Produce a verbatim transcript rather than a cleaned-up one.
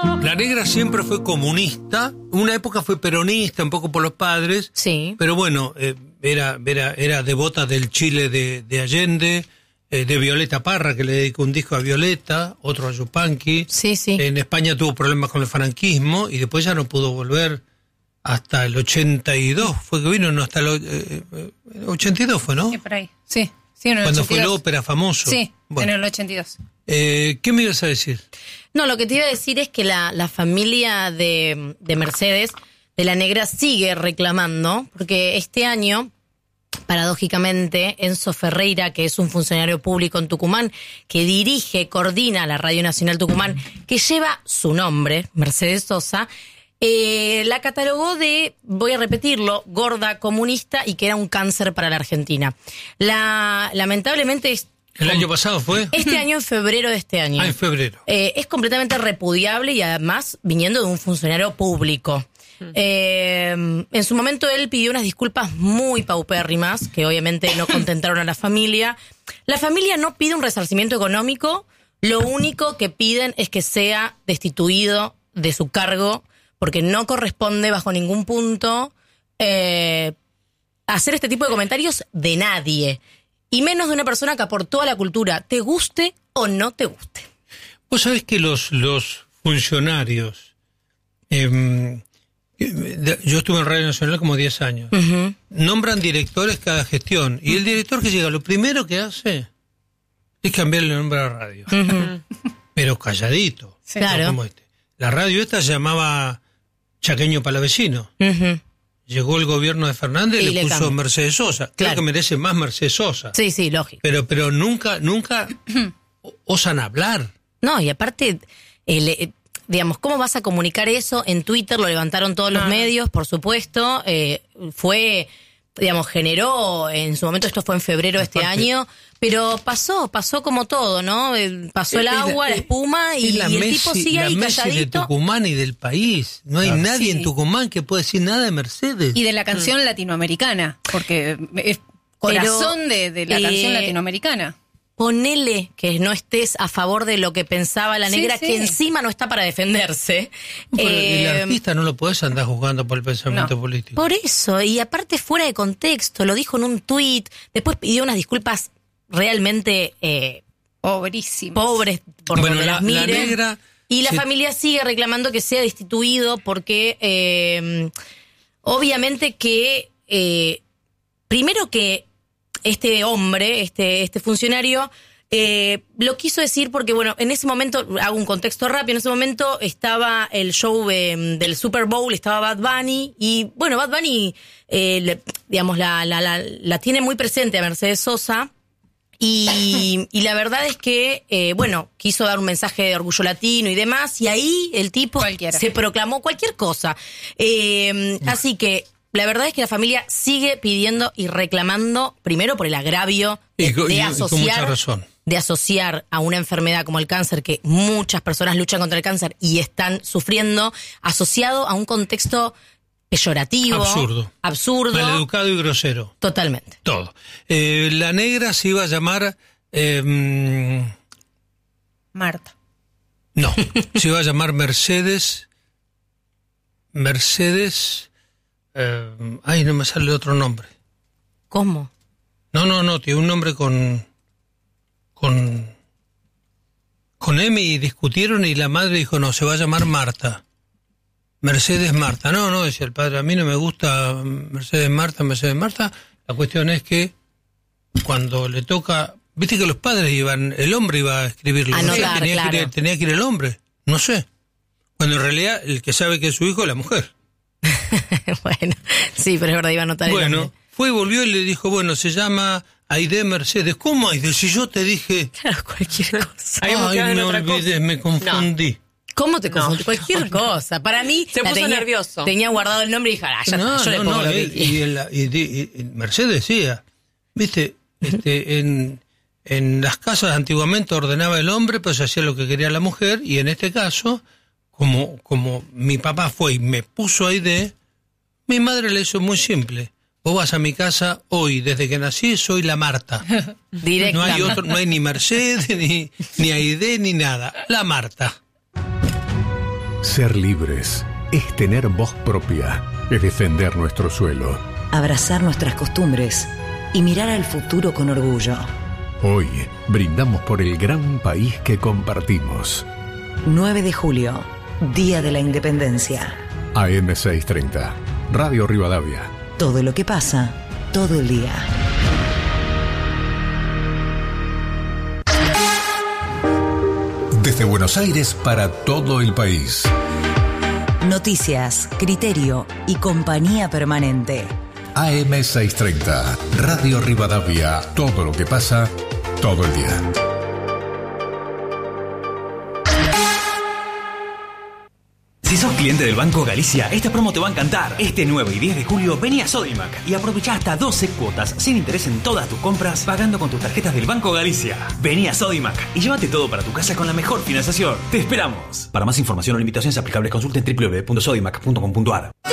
La negra siempre fue comunista, una época fue peronista, un poco por los padres, sí. Pero bueno, eh, era, era, era devota del Chile de, de Allende, eh, de Violeta Parra, que le dedicó un disco a Violeta, otro a Yupanqui. Sí, sí. En España tuvo problemas con el franquismo y después ya no pudo volver hasta el ochenta y dos, fue que vino, no, hasta el eh, ochenta y dos fue, ¿no? Sí, por ahí, sí. sí en el Cuando ochenta y dos. fue el ópera famoso. Sí, bueno. en el ochenta y dos. Eh, ¿Qué me ibas a decir? No, lo que te iba a decir es que la, la familia de, de Mercedes, de la negra, sigue reclamando, porque este año, paradójicamente, Enzo Ferreira, que es un funcionario público en Tucumán, que dirige, coordina la Radio Nacional Tucumán, que lleva su nombre, Mercedes Sosa, eh, la catalogó de, voy a repetirlo, gorda, comunista y que era un cáncer para la Argentina. La, lamentablemente es ¿El año pasado fue? Este año, en febrero de este año. Ah, en febrero. Eh, es completamente repudiable y además viniendo de un funcionario público. Mm. Eh, en su momento él pidió unas disculpas muy paupérrimas, que obviamente no contentaron a la familia. La familia no pide un resarcimiento económico, lo único que piden es que sea destituido de su cargo, porque no corresponde bajo ningún punto eh, hacer este tipo de comentarios de nadie. Y menos de una persona que aportó a la cultura, te guste o no te guste. Vos sabés que los, los funcionarios, eh, yo estuve en Radio Nacional como diez años, uh-huh. nombran directores cada gestión, y el director que llega, lo primero que hace es cambiarle el nombre a la radio. Uh-huh. Pero calladito. Sí. Claro. Como este. La radio esta se llamaba Chaqueño Palavecino. Uh-huh. Llegó el gobierno de Fernández y, y le, le puso cambió. Mercedes Sosa. Creo claro. que merece más Mercedes Sosa. Sí, sí, lógico. Pero, pero nunca, nunca osan hablar. No, y aparte, el, digamos, ¿cómo vas a comunicar eso? En Twitter lo levantaron todos los ah. medios, por supuesto. Eh, fue, digamos, generó, en su momento, esto fue en febrero de este aparte, año, pero pasó, pasó como todo, ¿no? Pasó el agua, la, la espuma y, la y el Messi, tipo sigue ahí Messi calladito. De Tucumán y del país. No hay claro. nadie sí. en Tucumán que pueda decir nada de Mercedes. Y de la canción mm. latinoamericana, porque es corazón pero, de, de la eh, canción latinoamericana. Ponele que no estés a favor de lo que pensaba la negra, sí, sí. que encima no está para defenderse. Pero eh, el artista no lo podés andar juzgando por el pensamiento no. político. Por eso, y aparte fuera de contexto, lo dijo en un tuit, después pidió unas disculpas realmente eh, pobrísimas, pobres por bueno, donde la, las miren. La negra, y la sí. familia sigue reclamando que sea destituido porque eh, obviamente que eh, primero que este hombre, este, este funcionario, eh, lo quiso decir porque, bueno, en ese momento, hago un contexto rápido, en ese momento estaba el show eh, del Super Bowl, estaba Bad Bunny, y bueno, Bad Bunny, eh, le, digamos, la, la, la, la tiene muy presente a Mercedes Sosa, y, y la verdad es que, eh, bueno, quiso dar un mensaje de orgullo latino y demás, y ahí el tipo Cualquiera. se proclamó cualquier cosa. Eh, así que la verdad es que la familia sigue pidiendo y reclamando, primero por el agravio de, y, de y, asociar, y con mucha razón. de asociar a una enfermedad como el cáncer, que muchas personas luchan contra el cáncer y están sufriendo, asociado a un contexto peyorativo, absurdo, absurdo, maleducado y grosero. Totalmente. Todo. Eh, la negra se iba a llamar eh, Marta. No, se iba a llamar Mercedes. Mercedes. Eh, ay, no me sale otro nombre. ¿Cómo? No, no, no, tiene un nombre con con con M y discutieron y la madre dijo no, se va a llamar Marta. Mercedes Marta. No, no, decía el padre, a mí no me gusta Mercedes Marta, Mercedes Marta. La cuestión es que cuando le toca, viste que los padres iban, el hombre iba a escribirlo, ah, no no, sé, claro, tenía, claro. Que ir, tenía que ir el hombre, no sé. Cuando en realidad el que sabe que es su hijo es la mujer. Bueno, sí, pero es verdad, iba a anotar bueno, el nombre. Fue y volvió y le dijo, bueno, se llama Aide Mercedes. ¿Cómo Aide? Si yo te dije... Claro, cualquier cosa. Ay, me olvidé, me confundí. No. ¿Cómo te confundí? No, cualquier no, cosa. Para mí, se puso tenía, nervioso. Tenía guardado el nombre y dije, ah, ya no, está, yo no, le pongo no, lo que y, y, en la, y, y, y Mercedes decía, viste, este, en, en las casas antiguamente ordenaba el hombre, pero se hacía lo que quería la mujer, y en este caso, como, como mi papá fue y me puso ahí de, mi madre le hizo muy simple. Vos vas a mi casa hoy, desde que nací, soy la Marta. No hay otro, no hay ni Mercedes, ni, ni Aide, ni nada. La Marta. Ser libres es tener voz propia, es defender nuestro suelo, abrazar nuestras costumbres y mirar al futuro con orgullo. Hoy brindamos por el gran país que compartimos. nueve de julio, Día de la Independencia. A M seiscientos treinta, Radio Rivadavia. Todo lo que pasa, todo el día. Desde Buenos Aires para todo el país. Noticias, criterio y compañía permanente. A M seiscientos treinta, Radio Rivadavia. Todo lo que pasa, todo el día. Si sos cliente del Banco Galicia, esta promo te va a encantar. Este nueve y diez de julio vení a Sodimac y aprovechá hasta doce cuotas sin interés en todas tus compras pagando con tus tarjetas del Banco Galicia. Vení a Sodimac y llévate todo para tu casa con la mejor financiación. ¡Te esperamos! Para más información o limitaciones aplicables consulten doble u doble u doble u punto sodimac punto com punto a r.